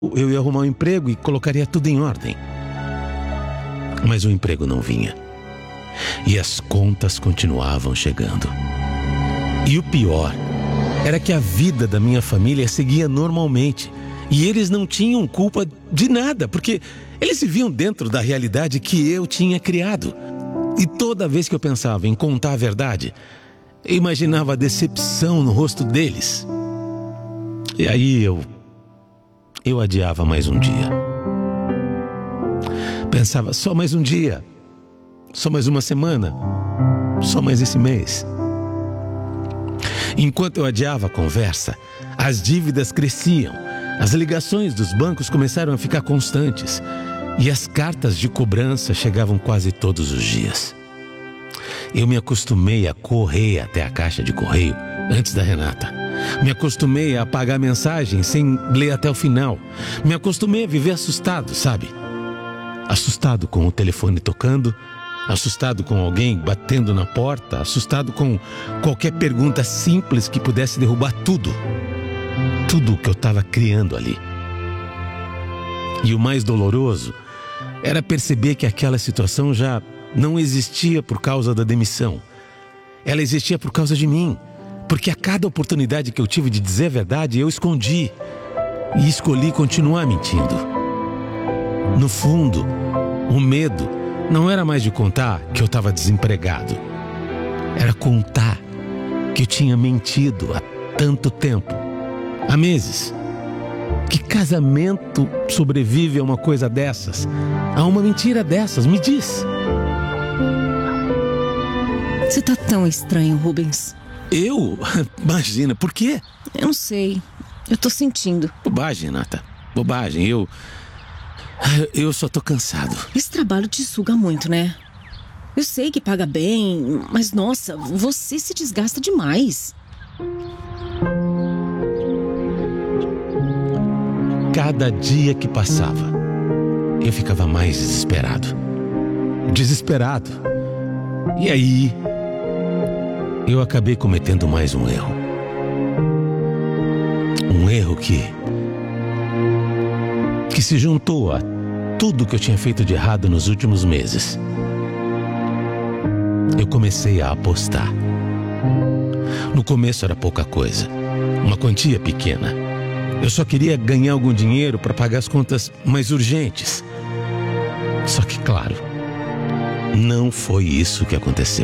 eu ia arrumar um emprego e colocaria tudo em ordem. Mas o emprego não vinha. E as contas continuavam chegando. E o pior era que a vida da minha família seguia normalmente. E eles não tinham culpa de nada, porque eles se viam dentro da realidade que eu tinha criado. E toda vez que eu pensava em contar a verdade, eu imaginava a decepção no rosto deles. E aí eu adiava mais um dia. Pensava, só mais um dia, só mais uma semana, só mais esse mês. Enquanto eu adiava a conversa, as dívidas cresciam, as ligações dos bancos começaram a ficar constantes e as cartas de cobrança chegavam quase todos os dias. Eu me acostumei a correr até a caixa de correio antes da Renata. Me acostumei a apagar mensagens sem ler até o final. Me acostumei a viver assustado, sabe? Assustado com o telefone tocando, assustado com alguém batendo na porta, assustado com qualquer pergunta simples que pudesse derrubar tudo o que eu estava criando ali. E o mais doloroso era perceber que aquela situação já não existia por causa da demissão. Ela existia por causa de mim, porque a cada oportunidade que eu tive de dizer a verdade, eu escondi e escolhi continuar mentindo. No fundo, o medo não era mais de contar que eu estava desempregado. Era contar que eu tinha mentido há tanto tempo, há meses. Que casamento sobrevive a uma coisa dessas? A uma mentira dessas? Me diz. Você tá tão estranho, Rubens. Eu? Imagina, por quê? Eu não sei. Eu tô sentindo. Bobagem, Renata. Bobagem. Eu só tô cansado. Esse trabalho te suga muito, né? Eu sei que paga bem, mas nossa, você se desgasta demais. Cada dia que passava, eu ficava mais desesperado. Desesperado. E aí, eu acabei cometendo mais um erro. Um erro que se juntou a tudo que eu tinha feito de errado nos últimos meses. Eu comecei a apostar. No começo era pouca coisa, uma quantia pequena. Eu só queria ganhar algum dinheiro para pagar as contas mais urgentes. Só que, claro, não foi isso que aconteceu.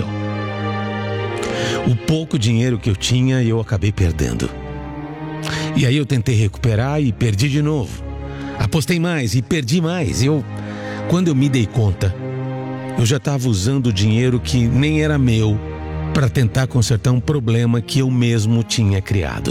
O pouco dinheiro que eu tinha, eu acabei perdendo. E aí eu tentei recuperar e perdi de novo. Apostei mais e perdi mais. Quando eu me dei conta, eu já estava usando o dinheiro que nem era meu para tentar consertar um problema que eu mesmo tinha criado.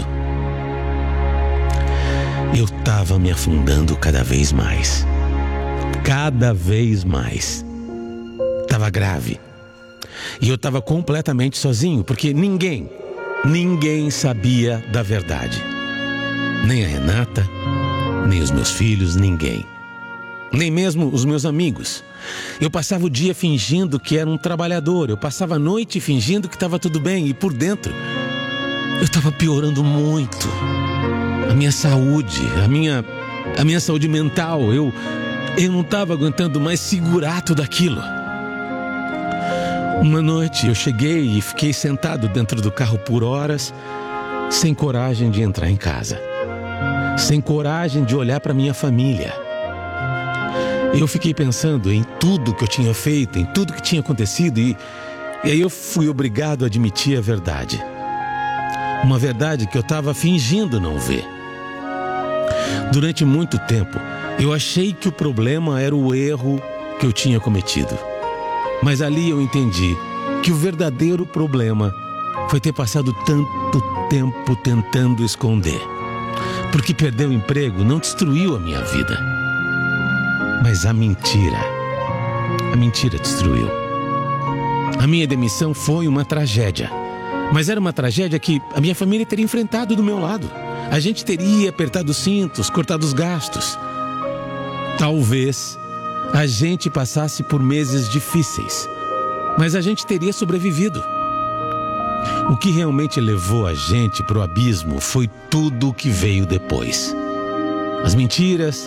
Eu estava me afundando cada vez mais. Cada vez mais. Estava grave. E eu estava completamente sozinho, porque ninguém sabia da verdade. Nem a Renata, nem os meus filhos, ninguém. Nem mesmo os meus amigos. Eu passava o dia fingindo que era um trabalhador. Eu passava a noite fingindo que estava tudo bem. E por dentro, eu estava piorando muito. A minha saúde, a minha saúde mental. Eu não estava aguentando mais segurar tudo aquilo. Uma noite eu cheguei e fiquei sentado dentro do carro por horas, sem coragem de entrar em casa. Sem coragem de olhar para minha família. Eu fiquei pensando em tudo que eu tinha feito, em tudo que tinha acontecido e aí eu fui obrigado a admitir a verdade. Uma verdade que eu estava fingindo não ver. Durante muito tempo, eu achei que o problema era o erro que eu tinha cometido. Mas ali eu entendi que o verdadeiro problema foi ter passado tanto tempo tentando esconder. Porque perder o emprego não destruiu a minha vida. Mas a mentira destruiu. A minha demissão foi uma tragédia. Mas era uma tragédia que a minha família teria enfrentado do meu lado. A gente teria apertado os cintos, cortado os gastos. Talvez a gente passasse por meses difíceis, mas a gente teria sobrevivido. O que realmente levou a gente para o abismo foi tudo o que veio depois. As mentiras,